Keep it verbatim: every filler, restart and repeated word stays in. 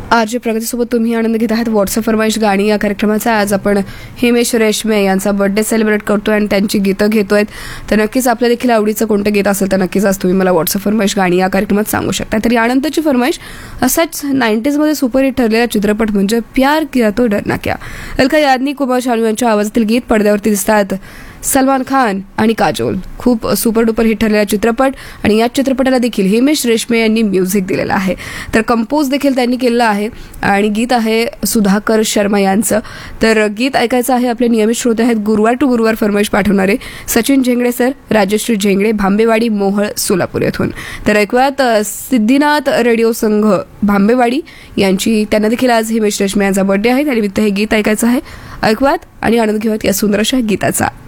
RJ प्रगतीसोबत तुम्ही आनंद घेत आहात व्हॉट्सअप फरमाईश गाणी या कार्यक्रमाचा. आज आपण हिमेश रेशमे यांचा बर्थडे सेलिब्रेट करतोय आणि त्यांची गीतं घेतोय. तर नक्कीच आपल्या देखील आवडीचं कोणतं गीत असेल तर नक्कीच आज तुम्ही मला व्हॉट्सअप फरमाईश गाणी या कार्यक्रमात सांगू शकता. तरी आनंदाची फरमाईश असाच नाईन्टीजमध्ये सुपरहिट ठरलेला चित्रपट म्हणजे प्यार किया तो डरना क्या. अलका याग्निक, कुमार शानू यांच्या आवाजातील गीत. पडद्यावरती दिसतात सलमान खान आणि काजोल. खूप सुपर डुपर हिट ठरलेला चित्रपट आणि या चित्रपटाला देखील हिमेश रेशमे यांनी म्युझिक दिलेलं आहे. तर कंपोज देखील त्यांनी केलेलं आहे आणि गीत आहे सुधाकर शर्मा यांचं. तर गीत ऐकायचं आहे. आपले नियमित श्रोते आहेत गुरुवार टू गुरुवार फरमाईश पाठवणारे सचिन झेंगडे सर, राजश्री झेंगडे, भांबेवाडी, मोहळ, सोलापूर येथून. तर ऐकूयात सिद्धीनाथ रेडिओ संघ भांबेवाडी यांची. त्यांना देखील आज हिमेश रेशमे यांचा बर्थडे आहे. त्यानिमित्त हे गीत ऐकायचं आहे. ऐकूयात आणि आनंद घेऊयात या सुंदर अशा गीताचा.